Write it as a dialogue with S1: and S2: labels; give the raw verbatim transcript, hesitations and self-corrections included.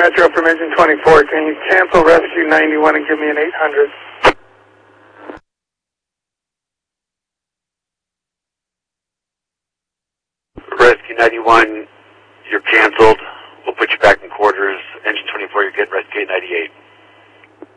S1: Metro from engine twenty-four. Can you cancel rescue ninety-one and give me an eight hundred?
S2: Rescue ninety-one, you're canceled. We'll put you back in quarters. Engine twenty-four, you're getting rescue eight ninety-eight.